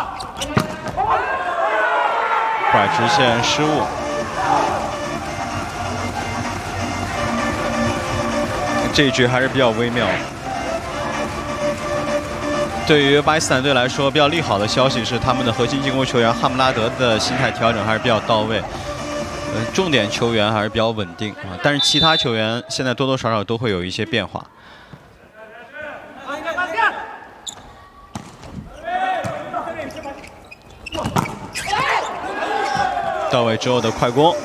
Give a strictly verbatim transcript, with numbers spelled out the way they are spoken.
拐直线失误。这一局还是比较微妙。对于巴基斯坦队来说，比较利好的消息是，他们的核心进攻球员哈姆拉德的心态调整还是比较到位。呃，重点球员还是比较稳定啊，但是其他球员现在多多少少都会有一些变化。 到位之后的快攻，